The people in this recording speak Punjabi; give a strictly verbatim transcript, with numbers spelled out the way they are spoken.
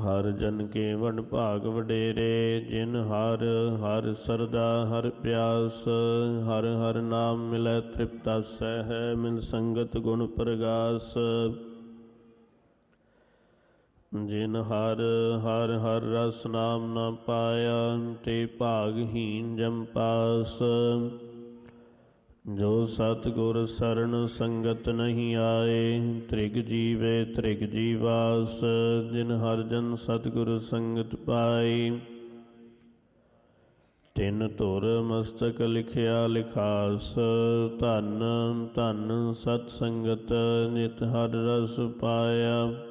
ਹਰ ਜਨ ਕੇ ਵਡ ਭਾਗ ਵਡੇਰੇ, ਜਿਨ ਹਰ ਹਰ ਸਰਦਾ ਹਰ ਪਿਆਸ। ਹਰ ਹਰ ਨਾਮ ਮਿਲੈ ਤ੍ਰਿਪਤਾਸੈ ਹੈ, ਮਿਲ ਸੰਗਤ ਗੁਣ ਪ੍ਰਗਾਸ। ਜਿਨ ਹਰ ਹਰ ਹਰ ਰਸ ਨਾਮ ਨ ਪਾਇਆ, ਤੇ ਭਾਗਹੀਨ ਜਮ ਪਾਸ। ਜੋ ਸਤਿਗੁਰ ਸਰਣ ਸੰਗਤ ਨਹੀਂ ਆਏ, ਤ੍ਰਿਗ ਜੀਵੇ ਤ੍ਰਿਗ ਜੀਵਾਸ। ਜਿਨ ਹਰ ਜਨ ਸਤਿਗੁਰ ਸੰਗਤ ਪਾਈ, ਤਿਨ ਧੁਰ ਮਸਤਕ ਲਿਖਿਆ ਲਿਖਾਸ। ਧੰਨ ਧੰਨ ਸਤ ਸੰਗਤ, ਨਿਤ ਹਰ ਰਸ ਪਾਇਆ।